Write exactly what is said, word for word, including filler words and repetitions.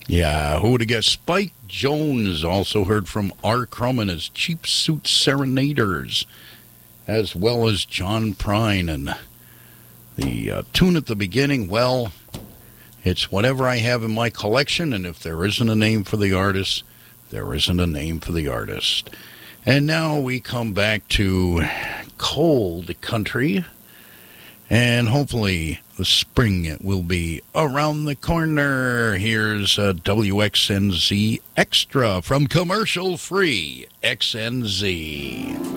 Yeah, who would have guessed? Spike Jones. Also heard from R. Crumb and his Cheap Suit Serenaders, as well as John Prine. And the uh, tune at the beginning, well, it's whatever I have in my collection, and if there isn't a name for the artist, there isn't a name for the artist. And now we come back to cold country, and hopefully the spring will be around the corner. Here's a W X N Z Extra from Commercial Free X N Z.